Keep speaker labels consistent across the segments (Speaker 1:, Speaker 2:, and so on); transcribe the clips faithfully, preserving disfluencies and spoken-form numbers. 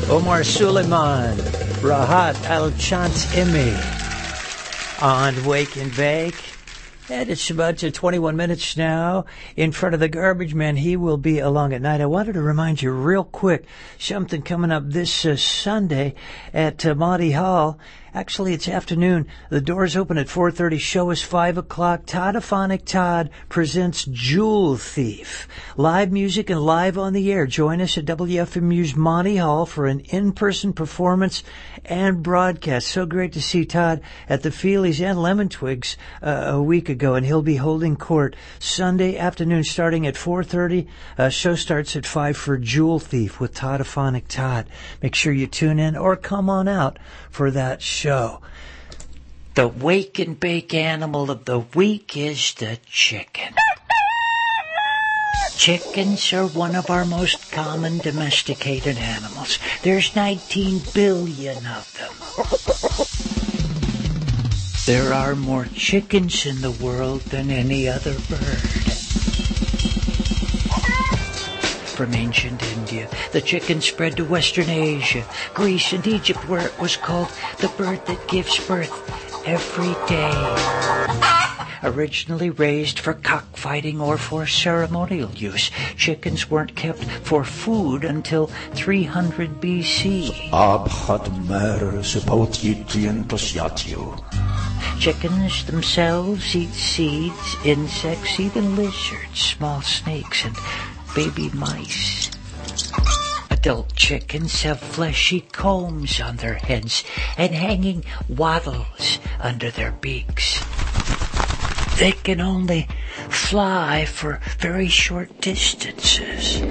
Speaker 1: Omar Suleiman, Rahat Al-Chant-Imi on Wake and Bake. And it's about to twenty-one minutes now in front of the garbage man. He will be along at night. I wanted to remind you real quick, something coming up this uh, Sunday at uh, Monty Hall. Actually, it's afternoon. The doors open at four thirty. Show is five o'clock. Toddophonic Todd presents Jewel Thief. Live music and live on the air. Join us at W F M U's Monty Hall for an in-person performance and broadcast. So great to see Todd at the Feelies and Lemon Twigs uh, a week ago, and he'll be holding court Sunday afternoon starting at four thirty. Uh, show starts at five for Jewel Thief with Toddophonic Todd. Make sure you tune in or come on out for that show. Show. The wake and bake animal of the week is the chicken. Chickens are one of our most common domesticated animals. There's nineteen billion of them. There are more chickens in the world than any other bird. From ancient India, the chicken spread to Western Asia, Greece, and Egypt, where it was called the bird that gives birth every day. Originally raised for cockfighting or for ceremonial use, chickens weren't kept for food until three hundred B C. Chickens themselves eat seeds, insects, even lizards, small snakes, and baby mice. Adult chickens have fleshy combs on their heads and hanging wattles under their beaks. They can only fly for very short distances.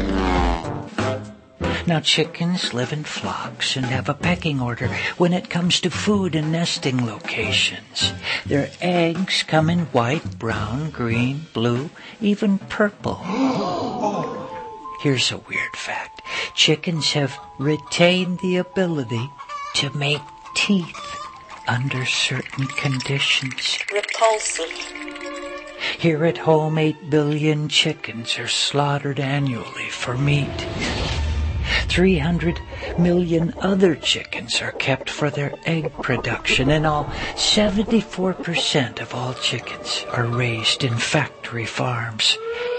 Speaker 1: Now, chickens live in flocks and have a pecking order when it comes to food and nesting locations. Their eggs come in white, brown, green, blue, even purple. Here's a weird fact. Chickens have retained the ability to make teeth under certain conditions.
Speaker 2: Repulsive.
Speaker 1: Here at home, eight billion chickens are slaughtered annually for meat. three hundred million other chickens are kept for their egg production. In all, seventy-four percent of all chickens are raised in factory farms.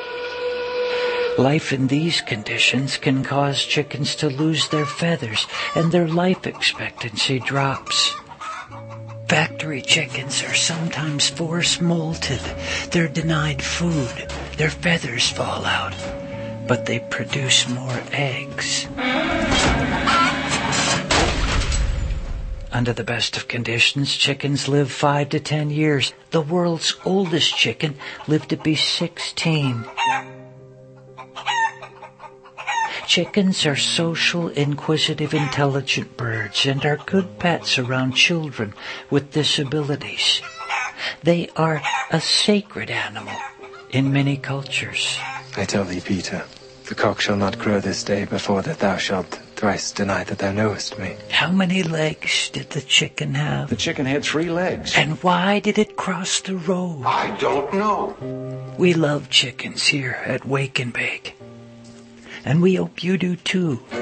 Speaker 1: Life in these conditions can cause chickens to lose their feathers, and their life expectancy drops. Factory chickens are sometimes force molted. They're denied food. Their feathers fall out, but they produce more eggs. Under the best of conditions, chickens live five to ten years. The world's oldest chicken lived to be sixteen. Chickens are social, inquisitive, intelligent birds and are good pets around children with disabilities. They are a sacred animal in many cultures.
Speaker 3: I tell thee, Peter, the cock shall not crow this day before that thou shalt thrice deny that thou knowest me.
Speaker 1: How many legs did the chicken have?
Speaker 4: The chicken had three legs.
Speaker 1: And why did it cross the road?
Speaker 4: I don't know.
Speaker 1: We love chickens here at Wake and Bake. And we hope you do too.